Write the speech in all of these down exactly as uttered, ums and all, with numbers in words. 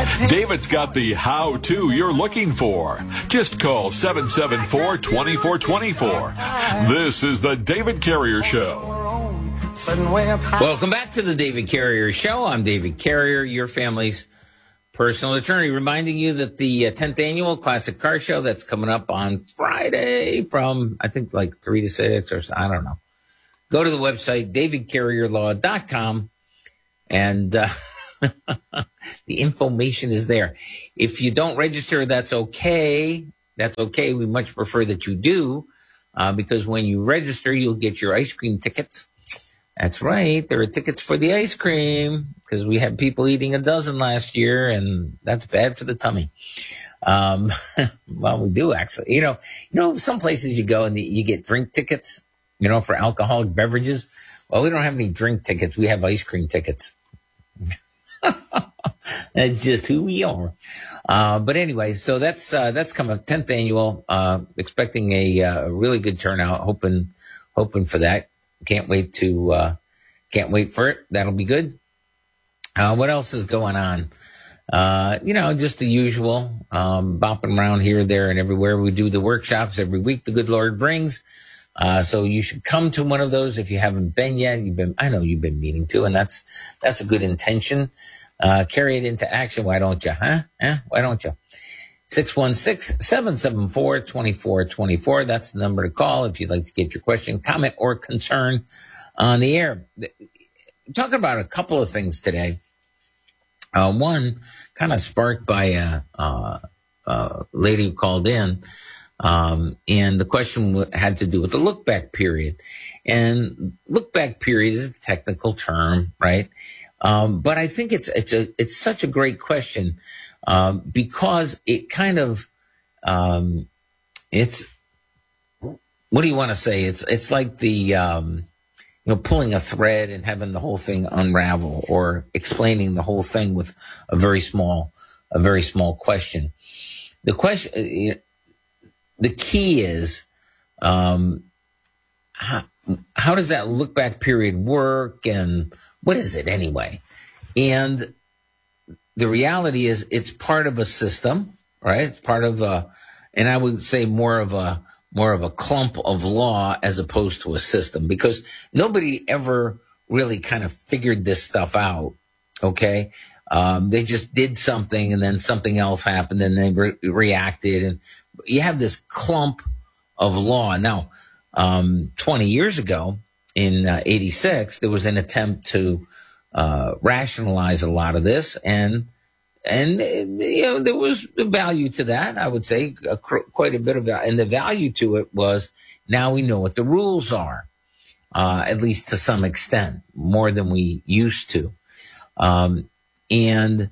David's got the how-to you're looking for. Just call seven seven four, two four two four. This is the David Carrier Show. Welcome back to the David Carrier Show. I'm David Carrier, your family's personal attorney, reminding you that the uh, tenth annual Classic Car Show that's coming up on Friday from, I think, like three to six or so, I don't know. Go to the website, david carrier law dot com, and uh, the information is there. If you don't register, that's okay. That's okay. We much prefer that you do, uh, because when you register, you'll get your ice cream tickets. That's right. There are tickets for the ice cream because we had people eating a dozen last year, and that's bad for the tummy. Um, well, we do actually. You know, you know, some places you go and you get drink tickets, you know, for alcoholic beverages. Well, we don't have any drink tickets. We have ice cream tickets. That's just who we are. Uh, but anyway, so that's uh, that's coming up, tenth annual. Uh, expecting a uh, really good turnout. Hoping, hoping for that. Can't wait to, uh, can't wait for it. That'll be good. Uh, what else is going on? Uh, you know, just the usual, um, bopping around here, there, and everywhere. We do the workshops every week the good Lord brings. Uh, so you should come to one of those if you haven't been yet. You've been, I know you've been meaning to, and that's, that's a good intention. Uh, carry it into action. Why don't you, huh? Huh? Why don't you? six one six, seven seven four, two four two four. That's the number to call if you'd like to get your question, comment, or concern on the air. Talking about a couple of things today. Uh, one kind of sparked by a, uh, a lady who called in. Um, and the question had to do with the look back period. And look back period is a technical term, right? Um, but I think it's, it's a, it's such a great question. Um, because it kind of, um, it's, what do you want to say? It's, it's like the, um, you know, pulling a thread and having the whole thing unravel, or explaining the whole thing with a very small, a very small question. The question, the key is, um, how, how does that look back period work, and what is it anyway? And the reality is it's part of a system, right? It's part of a, and I would say more of a, more of a clump of law as opposed to a system, because nobody ever really kind of figured this stuff out. Okay. Um, they just did something, and then something else happened, and they re- reacted. And you have this clump of law. Now, um, twenty years ago in uh, eighty-six, there was an attempt to, Uh, rationalize a lot of this, and and you know, there was value to that. I would say uh, cr- quite a bit of that, and the value to it was now we know what the rules are, uh, at least to some extent, more than we used to. Um, and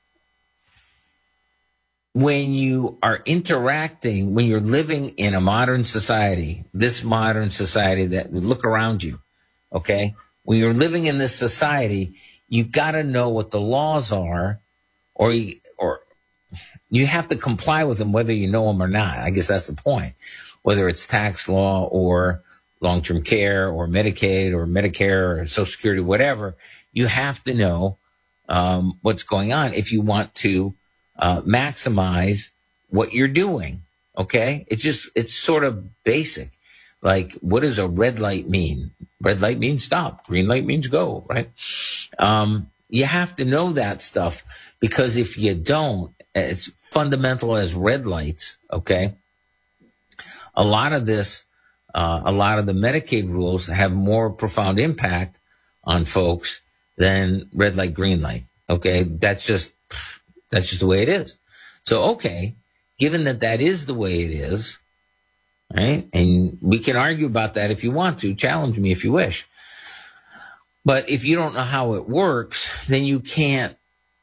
when you are interacting, when you're living in a modern society, this modern society that look around you, okay. When you're living in this society, you got to know what the laws are, or you, or you have to comply with them whether you know them or not. I guess that's the point. Whether it's tax law or long-term care or Medicaid or Medicare or Social Security, whatever, you have to know um, what's going on if you want to uh, maximize what you're doing. Okay, it's just it's sort of basic. Like, what does a red light mean? Red light means stop. Green light means go, right? Um, you have to know that stuff, because if you don't, as fundamental as red lights, okay, a lot of this, uh, a lot of the Medicaid rules have more profound impact on folks than red light, green light, okay? That's just, that's just the way it is. So, okay, given that that is the way it is, right? And we can argue about that if you want to. Challenge me if you wish. But if you don't know how it works, then you can't,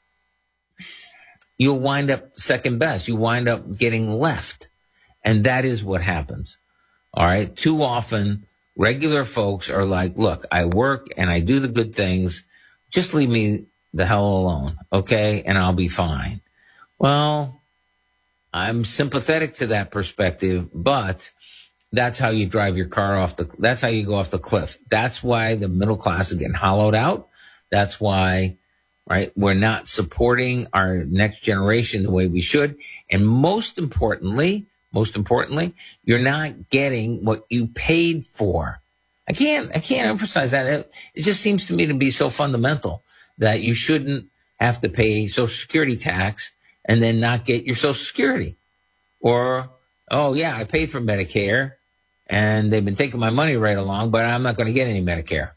you'll wind up second best. You wind up getting left. And that is what happens. All right. Too often, regular folks are like, look, I work and I do the good things. Just leave me the hell alone. Okay. And I'll be fine. Well, I'm sympathetic to that perspective, but that's how you drive your car off the, that's how you go off the cliff. That's why the middle class is getting hollowed out. That's why, right? We're not supporting our next generation the way we should. And most importantly, most importantly, you're not getting what you paid for. I can't, I can't emphasize that. It, it just seems to me to be so fundamental that you shouldn't have to pay Social Security tax and then not get your Social Security. Or, oh yeah, I paid for Medicare and they've been taking my money right along, but I'm not going to get any Medicare.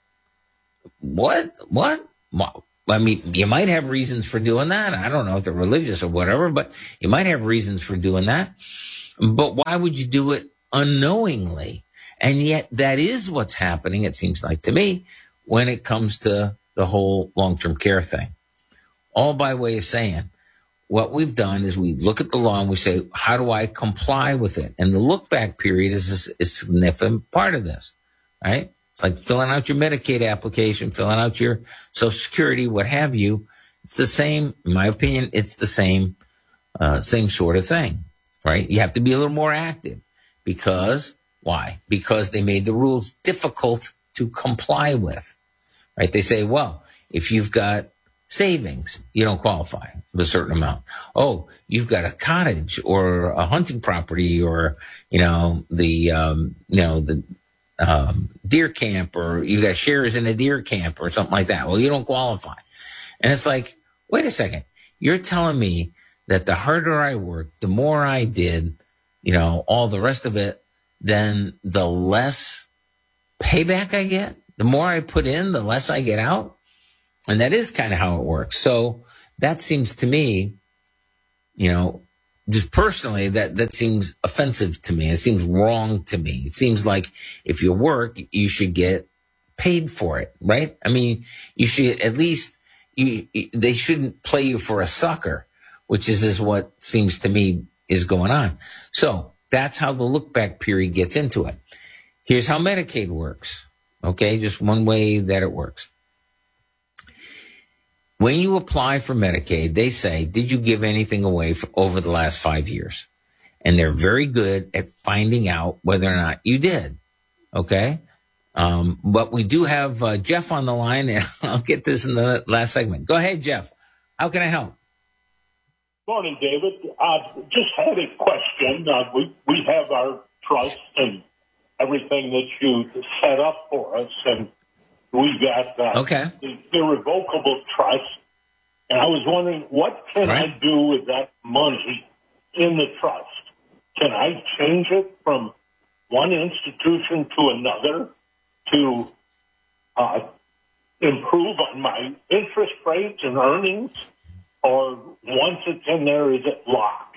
What? What? Well, I mean, you might have reasons for doing that. I don't know if they're religious or whatever, but you might have reasons for doing that. But why would you do it unknowingly? And yet that is what's happening, it seems like to me, when it comes to the whole long-term care thing. All by way of saying, what we've done is we look at the law and we say, how do I comply with it? And the look-back period is a, a significant part of this, right? It's like filling out your Medicaid application, filling out your Social Security, what have you. It's the same, in my opinion, it's the same, uh, same sort of thing, right? You have to be a little more active because, why? Because they made the rules difficult to comply with, right? They say, well, if you've got savings, you don't qualify with a certain amount. Oh, you've got a cottage or a hunting property or, you know, the, um, you know, the, um, deer camp, or you got shares in a deer camp or something like that. Well, you don't qualify. And it's like, wait a second. You're telling me that the harder I worked, the more I did, you know, all the rest of it, then the less payback I get, the more I put in, the less I get out. And that is kind of how it works. So that seems to me, you know, just personally, that, that seems offensive to me. It seems wrong to me. It seems like if you work, you should get paid for it, right? I mean, you should at least, you, they shouldn't play you for a sucker, which is, is what seems to me is going on. So that's how the look back period gets into it. Here's how Medicaid works. Okay. Just one way that it works. When you apply for Medicaid, they say, did you give anything away for over the last five years? And they're very good at finding out whether or not you did. Okay. Um, but we do have uh, Jeff on the line, and I'll get this in the last segment. Go ahead, Jeff. How can I help? Morning, David. Uh, just had a question. Uh, we, we have our trust and everything that you set up for us, and we got uh, okay. the irrevocable trust. And I was wondering, what can right. I do with that money in the trust? Can I change it from one institution to another to uh, improve on my interest rates and earnings? Or once it's in there, is it locked?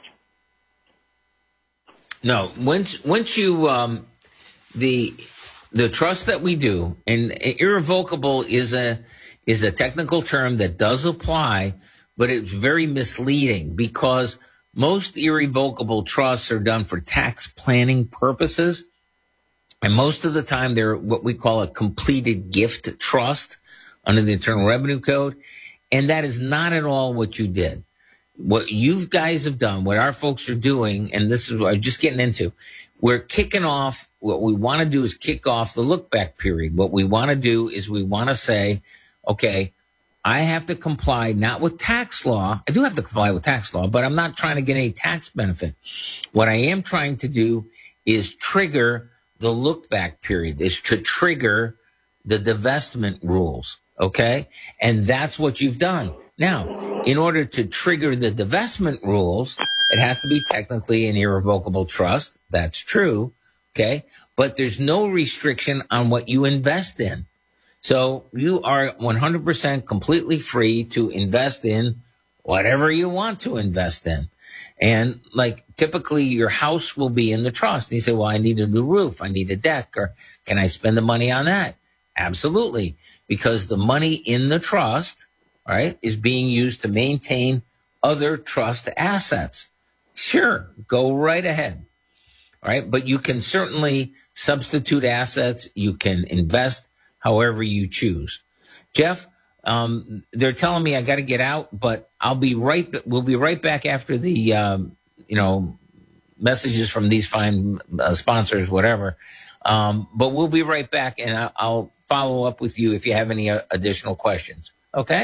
No. Once once you um, the the trust that we do, and irrevocable is a is a technical term that does apply, but it's very misleading because most irrevocable trusts are done for tax planning purposes, and most of the time they're what we call a completed gift trust under the Internal Revenue Code. And that is not at all what you did. What you guys have done, what our folks are doing, and this is what I'm just getting into, we're kicking off, what we want to do is kick off the look back period. What we want to do is we want to say, okay, I have to comply not with tax law. I do have to comply with tax law, but I'm not trying to get any tax benefit. What I am trying to do is trigger the look back period, is to trigger the divestment rules. Okay. And that's what you've done. Now, in order to trigger the divestment rules, it has to be technically an irrevocable trust. That's true. Okay. But there's no restriction on what you invest in. So you are one hundred percent completely free to invest in whatever you want to invest in. And like typically your house will be in the trust. And you say, well, I need a new roof. I need a deck, or can I spend the money on that? Absolutely. Because the money in the trust, right, is being used to maintain other trust assets. Sure, go right ahead, right? But you can certainly substitute assets. You can invest however you choose. Jeff, um, they're telling me I got to get out, but I'll be right. We'll be right back after the, um, you know, messages from these fine uh, sponsors, whatever. Um, but we'll be right back, and I'll follow up with you if you have any uh, additional questions. Okay?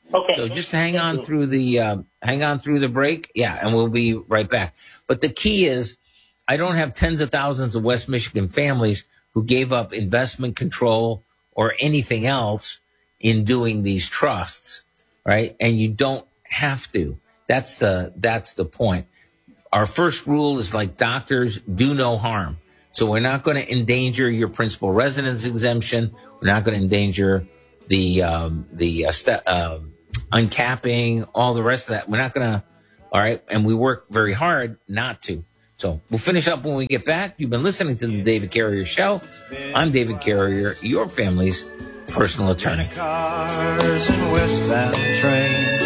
Okay. So just hang on through the uh, hang on through the break. Yeah, and we'll be right back. But the key is, I don't have tens of thousands of West Michigan families who gave up investment control or anything else in doing these trusts, right? And you don't have to. That's the that's the point. Our first rule is like doctors, do no harm. So we're not going to endanger your principal residence exemption. We're not going to endanger the um, the uh, st- uh, uncapping, all the rest of that. We're not going to. All right, and we work very hard not to. So we'll finish up when we get back. You've been listening to the David Carrier Show. I'm David Carrier, your family's personal attorney. Cars and westbound trains,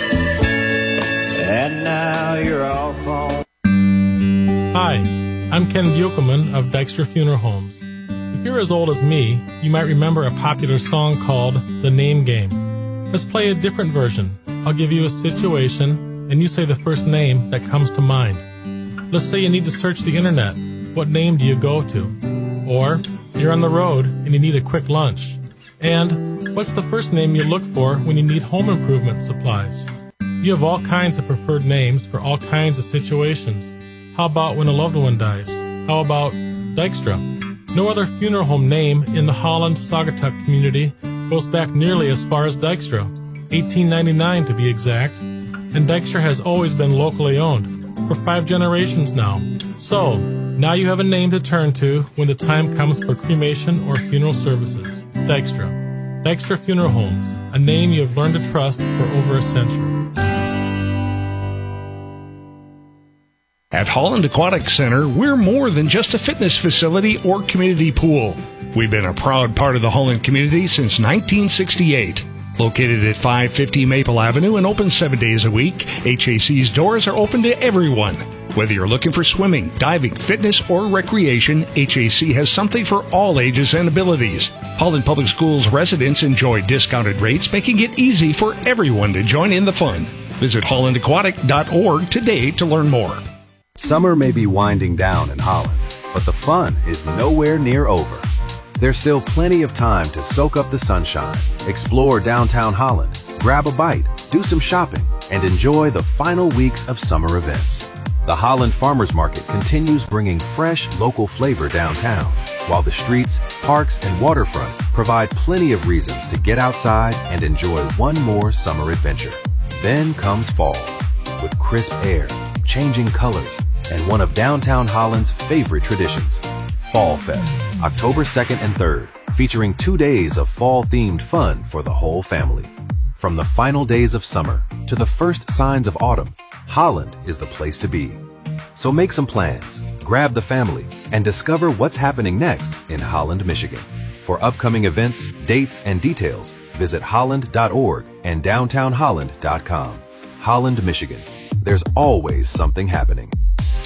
and now you're off on. Hi, I'm Ken Buchelman of Dykstra Funeral Homes. If you're as old as me, you might remember a popular song called The Name Game. Let's play a different version. I'll give you a situation, and you say the first name that comes to mind. Let's say you need to search the internet. What name do you go to? Or you're on the road and you need a quick lunch. And what's the first name you look for when you need home improvement supplies? You have all kinds of preferred names for all kinds of situations. How about when a loved one dies? How about Dykstra? No other funeral home name in the Holland-Saugatuck community goes back nearly as far as Dykstra, eighteen ninety-nine to be exact, and Dykstra has always been locally owned for five generations now. So, now you have a name to turn to when the time comes for cremation or funeral services. Dykstra. Dykstra Funeral Homes, a name you have learned to trust for over a century. At Holland Aquatic Center, we're more than just a fitness facility or community pool. We've been a proud part of the Holland community since nineteen sixty-eight. Located at five fifty Maple Avenue and open seven days a week, H A C's doors are open to everyone. Whether you're looking for swimming, diving, fitness, or recreation, H A C has something for all ages and abilities. Holland Public Schools residents enjoy discounted rates, making it easy for everyone to join in the fun. Visit holland aquatic dot org today to learn more. Summer may be winding down in Holland, but the fun is nowhere near over. There's still plenty of time to soak up the sunshine, explore downtown Holland, grab a bite, do some shopping, and enjoy the final weeks of summer events. The Holland Farmers Market continues bringing fresh, local flavor downtown, while the streets, parks, and waterfront provide plenty of reasons to get outside and enjoy one more summer adventure. Then comes fall, with crisp air, changing colors, and one of downtown Holland's favorite traditions, Fall Fest, October second and third, featuring two days of fall-themed fun for the whole family. From the final days of summer to the first signs of autumn, Holland is the place to be. So make some plans, grab the family, and discover what's happening next in Holland, Michigan. For upcoming events, dates, and details, visit holland dot org and downtown holland dot com. Holland, Michigan. There's always something happening.